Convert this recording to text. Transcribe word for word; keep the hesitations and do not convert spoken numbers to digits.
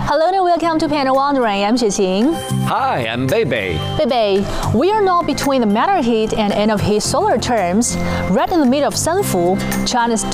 Hello and welcome to Piano Wandering. I'm Xueqing. Hi, I'm Beibei. Beibei, we are now between the matter heat and end of heat solar terms, right in the middle of Sanfu, China's